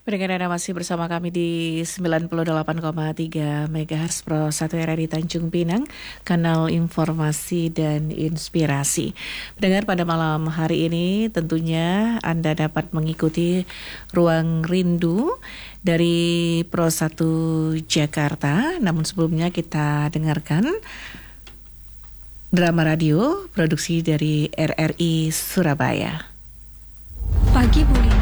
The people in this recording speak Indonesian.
Pendengar Anda masih bersama kami di 98,3 MHz Pro 1 RRI Tanjung Pinang, kanal informasi dan inspirasi. Pendengar, pada malam hari ini tentunya Anda dapat mengikuti Ruang Rindu dari Pro 1 Jakarta. Namun sebelumnya kita dengarkan drama radio produksi dari RRI Surabaya. Pagi Mulia.